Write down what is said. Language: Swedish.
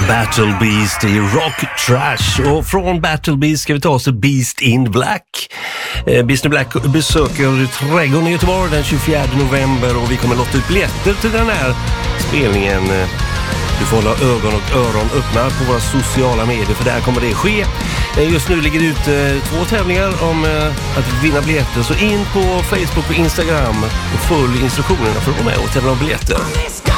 Battle Beast i Rock Trash. Och från Battle Beast ska vi ta oss till Beast in Black. Beast in Black besöker Trädgården i Göteborg den 24 november och vi kommer låta ut biljetter till den här spelningen. Du får hålla ögon och öron öppna på våra sociala medier för där kommer det ske. Just nu ligger det ut 2 tävlingar om att vinna biljetter. Så in på Facebook och Instagram och följ instruktionerna för att vara med och tävla om biljetter.